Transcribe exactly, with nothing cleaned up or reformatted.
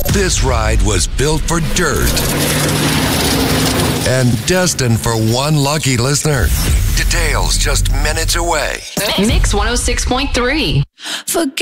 This ride was built for dirt and destined for one lucky listener. Details just minutes away. Mix one oh six point three. Forget